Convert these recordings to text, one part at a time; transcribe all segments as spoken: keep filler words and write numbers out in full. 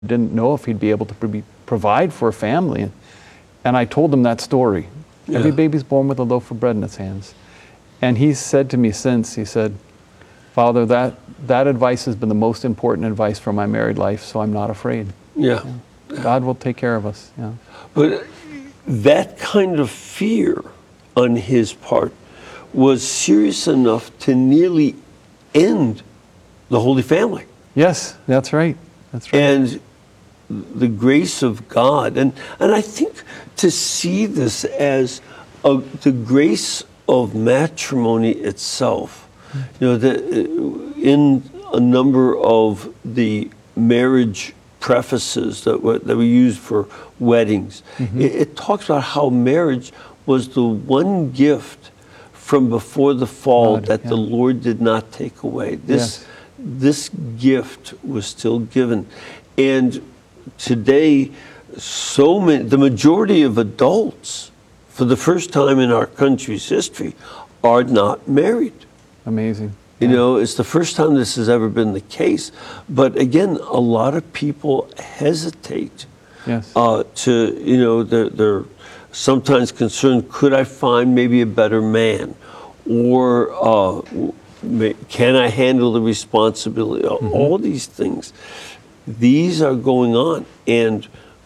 didn't know if he'd be able to pro- provide for a family. And I told him that story. Yeah. Every baby's born with a loaf of bread in its hands. And he said to me since, he said, Father, that, that advice has been the most important advice for my married life, so I'm not afraid. Yeah. yeah. God will take care of us. Yeah. But that kind of fear on his part was serious enough to nearly end the Holy Family. Yes, that's right. That's right. And the grace of God, and and I think to see this as a, the grace of matrimony itself, you know, the, in a number of the marriage prefaces that were, that we use for weddings, mm-hmm. it, it talks about how marriage was the one gift from before the fall God, that yeah. the Lord did not take away. This yes. this gift was still given, and today, so many, the majority of adults, for the first time in our country's history, are not married. Amazing. You yeah. know, it's the first time this has ever been the case. But again, a lot of people hesitate. Yes. Uh, to, you know, they're, they're sometimes concerned, could I find maybe a better man? Or uh, can I handle the responsibility? Mm-hmm. All these things. These are going on, and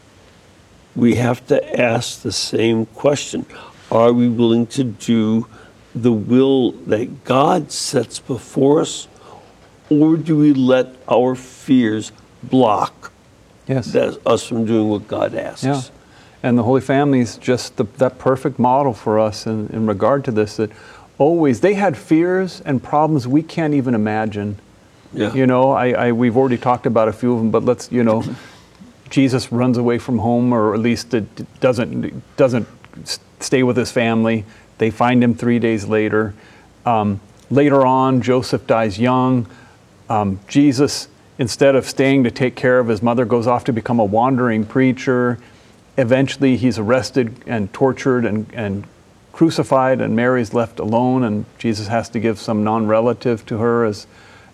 we have to ask the same question. Are we willing to do the will that God sets before us, or do we let our fears block yes. that, us from doing what God asks? Yeah. And the Holy Family is just the, that perfect model for us in, in regard to this, that always, they had fears and problems we can't even imagine. Yeah. You know, I, I we've already talked about a few of them, but let's, you know, Jesus runs away from home, or at least it doesn't doesn't stay with his family. They find him three days later. Um, later on, Joseph dies young. Um, Jesus, instead of staying to take care of his mother, goes off to become a wandering preacher. Eventually, he's arrested and tortured and, and crucified, and Mary's left alone, and Jesus has to give some non-relative to her as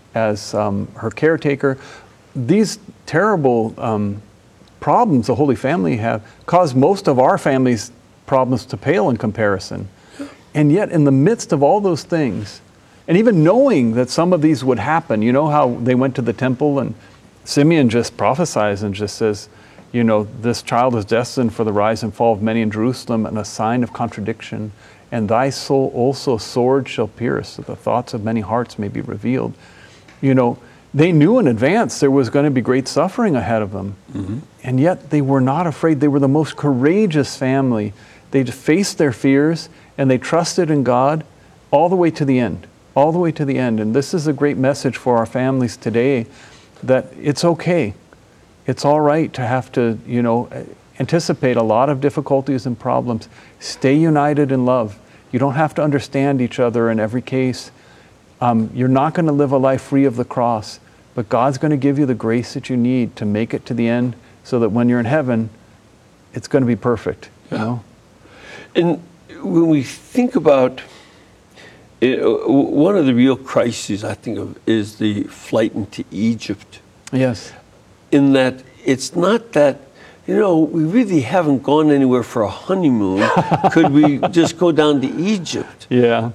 as um, her caretaker. These terrible um, problems the Holy Family have caused most of our family's problems to pale in comparison. And yet, in the midst of all those things, and even knowing that some of these would happen, you know how they went to the temple and Simeon just prophesies and just says, you know, this child is destined for the rise and fall of many in Jerusalem, and a sign of contradiction. And thy soul also sword shall pierce, so the thoughts of many hearts may be revealed. You know, they knew in advance there was going to be great suffering ahead of them. Mm-hmm. And yet they were not afraid. They were the most courageous family. They faced their fears and they trusted in God all the way to the end, all the way to the end. And this is a great message for our families today, that it's okay. It's all right to have to, you know, anticipate a lot of difficulties and problems. Stay united in love. You don't have to understand each other in every case. Um, you're not going to live a life free of the cross, but God's going to give you the grace that you need to make it to the end, so that when you're in heaven, it's going to be perfect. You yeah. know? And when we think about it, one of the real crises I think of is the flight into Egypt. Yes. In that it's not that, you know, we really haven't gone anywhere for a honeymoon. Could we just go down to Egypt? Yeah.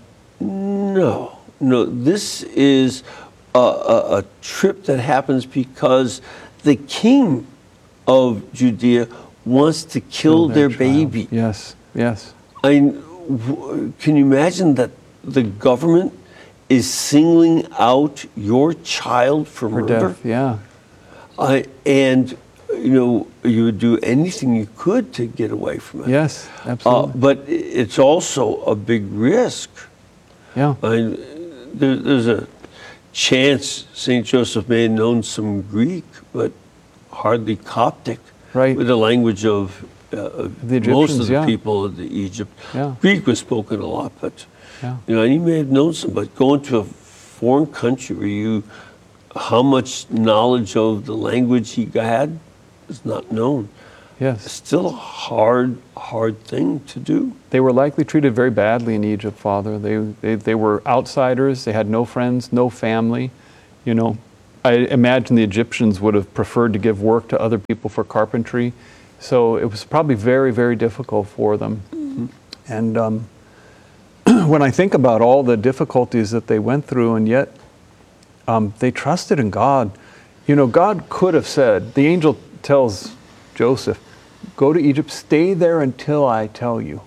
No. No, this is a, a, a trip that happens because the king of Judea wants to kill their, their baby. Yes, yes. I, w- can you imagine that the government is singling out your child for, for murder? Death, yeah. I, and, you know, you would do anything you could to get away from it. Yes, absolutely. Uh, but it's also a big risk. Yeah. I, there, there's a chance Saint Joseph may have known some Greek, but hardly Coptic, right. with the language of uh, the most of the yeah. people of the Egypt. Yeah. Greek was spoken a lot, but yeah. you know, and he may have known some. But going to a foreign country where you, how much knowledge of the language he had is not known. Yes. Still a hard, hard thing to do. They were likely treated very badly in Egypt, Father. They, they, they were outsiders. They had no friends, no family. You know, I imagine the Egyptians would have preferred to give work to other people for carpentry. So it was probably very, very difficult for them. Mm-hmm. And um, when I think about all the difficulties that they went through, and yet um, they trusted in God. You know, God could have said, the angel tells Joseph, go to Egypt, stay there until I tell you.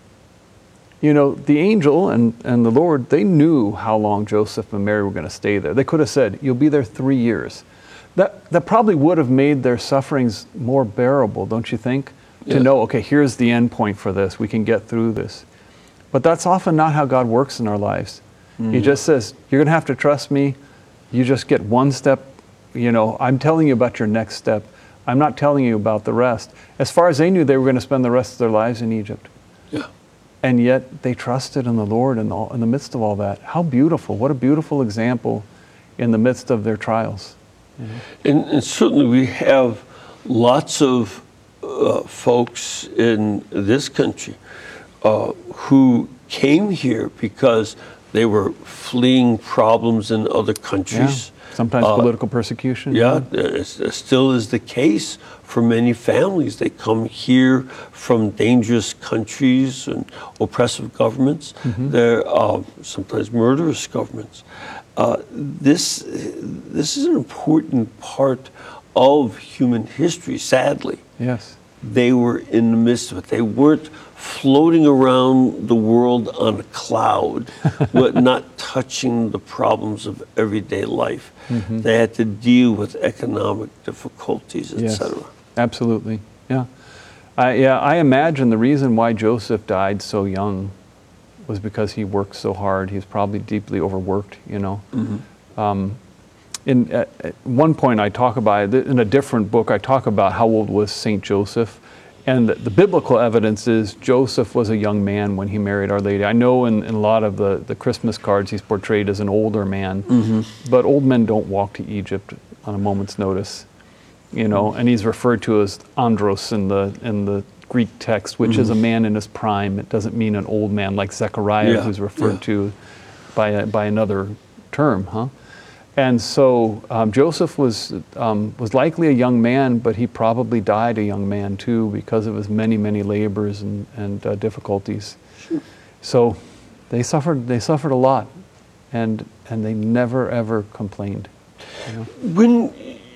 You know, the angel and, and the Lord, they knew how long Joseph and Mary were going to stay there. They could have said, you'll be there three years. That, that probably would have made their sufferings more bearable, don't you think? Yeah. To know, okay, here's the end point for this. We can get through this. But that's often not how God works in our lives. Mm. He just says, you're going to have to trust me. You just get one step. You know, I'm telling you about your next step. I'm not telling you about the rest. As far as they knew, they were going to spend the rest of their lives in Egypt. Yeah. And yet they trusted in the Lord in, all, in the midst of all that. How beautiful. What a beautiful example in the midst of their trials. Mm-hmm. And, and certainly we have lots of uh, folks in this country uh, who came here because they were fleeing problems in other countries. Yeah. Sometimes uh, political persecution. Yeah, it still is the case for many families. They come here from dangerous countries and oppressive governments. Mm-hmm. They're uh, sometimes murderous governments. Uh, this, this is an important part of human history, sadly. Yes. They were in the midst of it. They weren't floating around the world on a cloud, but not touching the problems of everyday life. Mm-hmm. They had to deal with economic difficulties, et yes, cetera. Absolutely, yeah. I, yeah, I imagine the reason why Joseph died so young was because he worked so hard. He was probably deeply overworked, you know. Mm-hmm. Um, in, at, at one point I talk about, in a different book, I talk about how old was Saint Joseph. And the, the biblical evidence is Joseph was a young man when he married Our Lady. I know in, in a lot of the, the Christmas cards he's portrayed as an older man, mm-hmm. but old men don't walk to Egypt on a moment's notice, you know. And he's referred to as andros in the in the Greek text, which mm-hmm. is a man in his prime. It doesn't mean an old man like Zechariah, yeah. who's referred yeah. to by a, by another term, huh? And so um, Joseph was um, was likely a young man, but he probably died a young man too because of his many, many labors and, and uh, difficulties. Sure. So they suffered they suffered a lot, and and they never ever complained. You know? When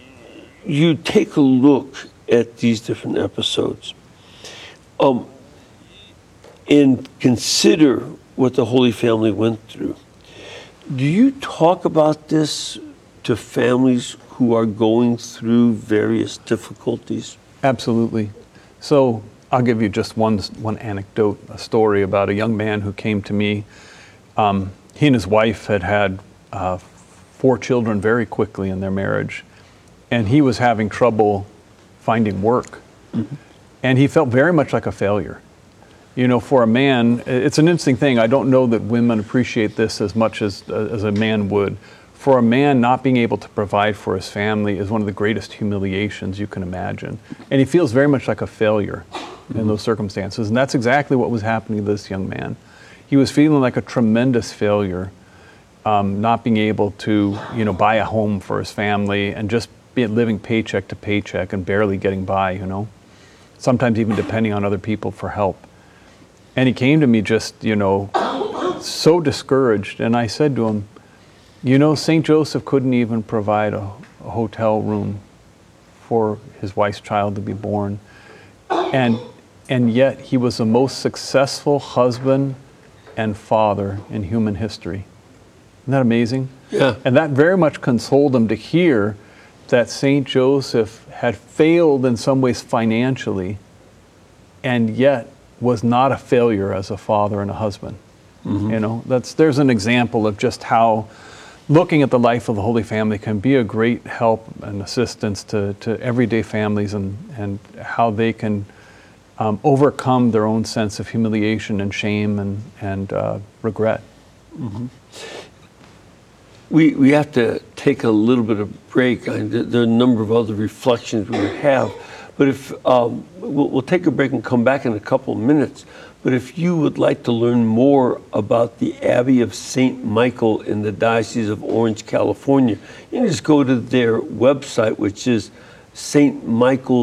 you take a look at these different episodes, um, and consider what the Holy Family went through, do you talk about this to families who are going through various difficulties? Absolutely. So I'll give you just one one anecdote, a story about a young man who came to me. Um, he and his wife had had uh, four children very quickly in their marriage, and he was having trouble finding work. Mm-hmm. And he felt very much like a failure. You know, for a man, it's an interesting thing. I don't know that women appreciate this as much as as a man would. For a man, not being able to provide for his family is one of the greatest humiliations you can imagine. And he feels very much like a failure mm-hmm. in those circumstances. And that's exactly what was happening to this young man. He was feeling like a tremendous failure, um, not being able to, you know, buy a home for his family and just be living paycheck to paycheck and barely getting by, you know, sometimes even depending on other people for help. And he came to me just, you know, so discouraged. And I said to him, you know, Saint Joseph couldn't even provide a, a hotel room for his wife's child to be born. And, and yet he was the most successful husband and father in human history. Isn't that amazing? Yeah. And that very much consoled him to hear that Saint Joseph had failed in some ways financially, and yet was not a failure as a father and a husband. Mm-hmm. You know, that's there's an example of just how looking at the life of the Holy Family can be a great help and assistance to, to everyday families, and, and how they can um, overcome their own sense of humiliation and shame and, and uh, regret. Mm-hmm. We, we have to take a little bit of break. I, there are a number of other reflections we would have, But if um, we'll, we'll take a break and come back in a couple of minutes. But if you would like to learn more about the Abbey of Saint Michael in the Diocese of Orange, California, you can just go to their website, which is Saint Michael